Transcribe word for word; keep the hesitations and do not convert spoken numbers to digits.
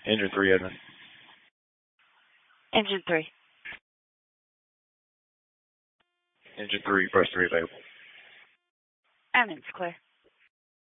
Engine three, Edmund. Engine three. Engine three, press three available. Eminence clear.